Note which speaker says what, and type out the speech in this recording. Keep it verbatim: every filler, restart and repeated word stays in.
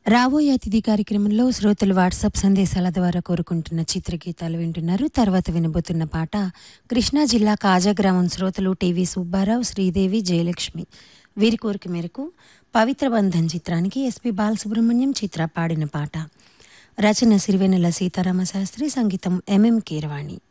Speaker 1: రాబోయే అతిథి కార్యక్రమంలో శ్రోతలు వాట్సాప్ సందేశాల ద్వారా కోరుకుంటున్న చిత్రగీతాలు వింటున్నారు. తర్వాత వినబోతున్న పాట కృష్ణా జిల్లా కాజా గ్రామం శ్రోతలు టీవీ సుబ్బారావు, శ్రీదేవి, జయలక్ష్మి వీరి కోరిక మేరకు పవిత్ర బంధం చిత్రానికి ఎస్పి బాలసుబ్రహ్మణ్యం చిత్ర పాడిన పాట. రచన సిరివెన్నెల సీతారామ శాస్త్రి, సంగీతం ఎంఎం కీరవాణి.